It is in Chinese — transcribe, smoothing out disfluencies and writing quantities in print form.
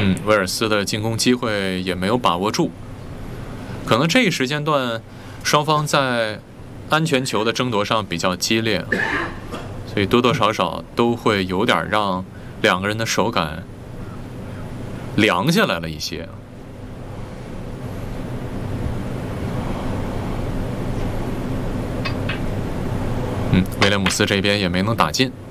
威尔斯的进攻机会也没有把握住，可能这一时间段双方在安全球的争夺上比较激烈，所以多多少少都会有点让两个人的手感凉下来了一些。威廉姆斯这边也没能打进。